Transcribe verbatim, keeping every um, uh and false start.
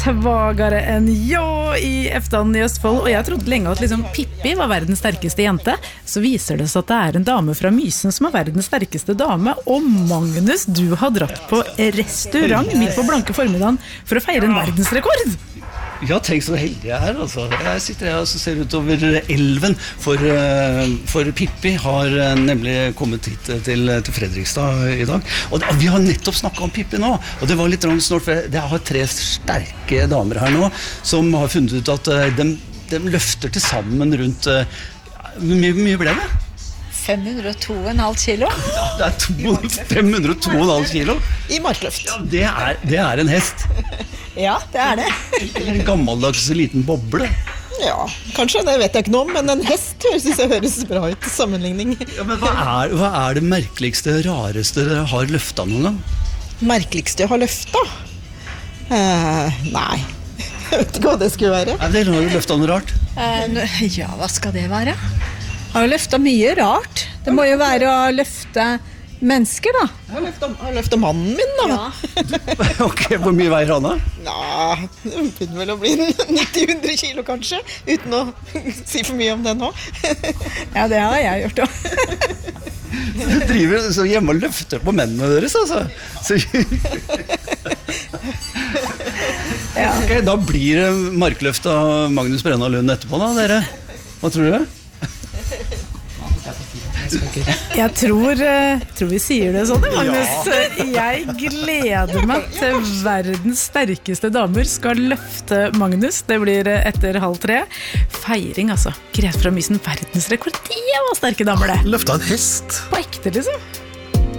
svagere enn jo i Eftan i Østfold, og jeg trodde lenge at liksom Pippi var verdens sterkeste jente. Så viser det seg at det er en dame fra Mysen som er verdens sterkeste dame, og Magnus, du har dratt på restaurant midt på blanke formiddagen for å feire en verdensrekord. Ja, tenk så heldig jeg er, altså. Jeg sitter her og ser utover elven, for, uh, for Pippi har uh, nemlig kommet hit til, til Fredrikstad i dag. Og det, vi har nettopp snakket om Pippi nå, og det var litt snart, for jeg har tre sterke damer her nå, som har funnet ut at uh, de, de løfter til sammen rundt, uh, hvor mye, mye ble det? fem hundre og to komma fem kilo. Ja, det er to, fem hundre og to komma fem kilo. I markløft. Ja, det er, det er en hest. Ja, det er det. Eller en gammeldags liten boble. Ja, kanskje, det vet jeg ikke noe om, men en hest synes jeg høres bra ut til sammenligning. Ja, men hva er, hva er det merkeligste, rareste dere har løftet noen gang? Merkeligste jeg har løftet? Uh, nei, jeg vet ikke hva det skulle være. Nei, dere har jo løftet noe rart. Uh, ja, hva skal det være? Jeg har løftet mye rart. Det må jo være å løfte mennesker, da. Jeg har løftet, jeg har løftet mannen min, da. Ja. Ok, hvor mye veier han da? Ja, det begynner vel å bli nitti til hundre kilo kanskje, uten å si for mye om det nå. Ja, det har jeg gjort også. Du driver så hjemme og løfter på mennene deres, altså. Så... ja. Ok, da blir det markløft av Magnus Brenna Lund etterpå da, dere. Hva tror du? Jeg tror, tror vi sier det sånn, Magnus. Jeg gleder meg til verdens sterkeste damer skal løfte Magnus. Det blir etter halv tre. Feiring, altså. Grete fra Mysen, verdensrekord. Det var sterke damer, det. Løfta en hest. På ekte, liksom.